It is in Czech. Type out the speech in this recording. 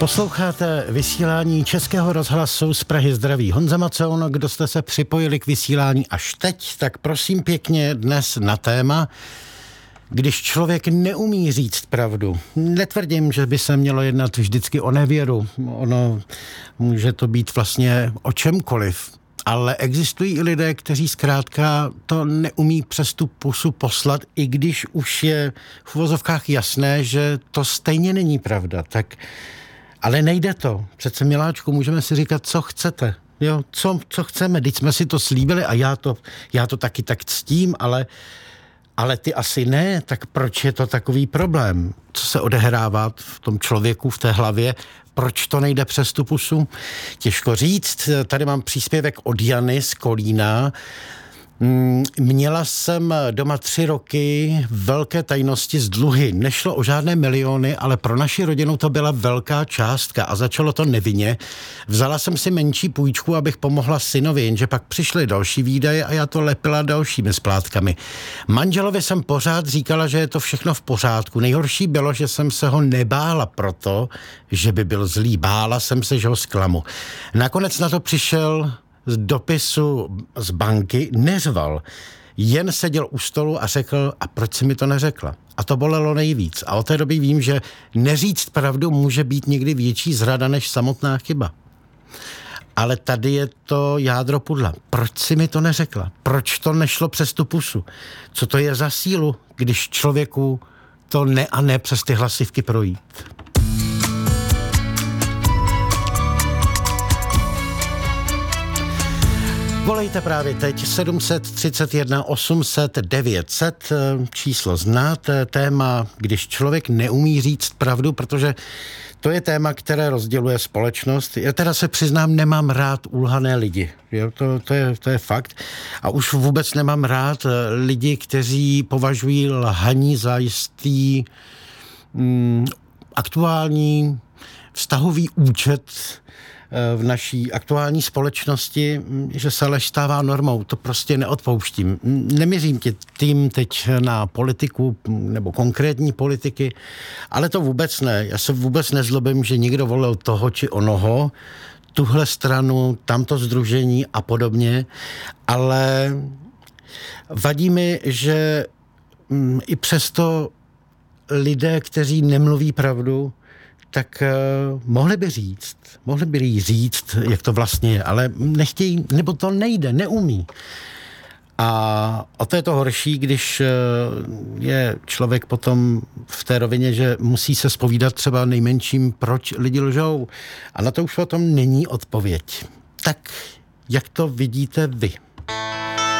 Posloucháte vysílání Českého rozhlasu z Prahy. Zdraví Honza Macoun. Kdo jste se připojili k vysílání až teď, tak prosím pěkně dnes na téma, když člověk neumí říct pravdu. Netvrdím, že by se mělo jednat vždycky o nevěru. Ono může to být vlastně o čemkoliv. Ale existují i lidé, kteří zkrátka to neumí přes tu pusu poslat, i když už je v uvozovkách jasné, že to stejně není pravda. Tak, ale nejde to. Přece, miláčku, můžeme si říkat, co chcete. Jo, co chceme. Teď jsme si to slíbili a já to taky tak ctím, ale ty asi ne, tak proč je to takový problém? Co se odehrává v tom člověku, v té hlavě? Proč to nejde přes tu pusu? Těžko říct. Tady mám příspěvek od Jany z Kolína. Měla jsem doma 3 roky velké tajnosti z dluhy. Nešlo o žádné miliony, ale pro naši rodinu to byla velká částka a začalo to nevinně. Vzala jsem si menší půjčku, abych pomohla synovi, jenže pak přišly další výdaje a já to lepila dalšími splátkami. Manželovi jsem pořád říkala, že je to všechno v pořádku. Nejhorší bylo, že jsem se ho nebála proto, že by byl zlý. Bála jsem se, že ho zklamu. Nakonec na to přišel z dopisu z banky, neřval, jen seděl u stolu a řekl, a proč si mi to neřekla? A to bolelo nejvíc. A od té doby vím, že neříct pravdu může být někdy větší zrada než samotná chyba. Ale tady je to jádro pudla. Proč si mi to neřekla? Proč to nešlo přes tu pusu? Co to je za sílu, když člověku to ne a ne přes ty hlasivky projít? Volejte právě teď 731 800 900, číslo znáte, téma, když člověk neumí říct pravdu, protože to je téma, které rozděluje společnost. Já teda se přiznám, nemám rád ulhané lidi, jo? To je fakt. A už vůbec nemám rád lidi, kteří považují lhaní za jistý aktuální vztahový účet v naší aktuální společnosti, že se lež stává normou. To prostě neodpouštím. Neměřím tím teď na politiku nebo konkrétní politiky, ale to vůbec ne. Já se vůbec nezlobím, že někdo volil toho či onoho, tuhle stranu, tamto sdružení a podobně, ale vadí mi, že i přesto lidé, kteří nemluví pravdu, tak mohli by říct, jak to vlastně je, ale nechtějí, nebo to nejde, neumí. A o to je to horší, když je člověk potom v té rovině, že musí se zpovídat třeba nejmenším, proč lidi lžou. A na to už potom není odpověď. Tak jak to vidíte vy?